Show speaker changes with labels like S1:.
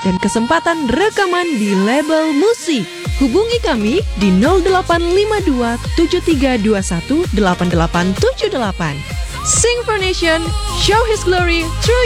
S1: dan kesempatan rekaman di label musik. Hubungi kami di 0852 7321 8878. Sing for Nation, show His glory through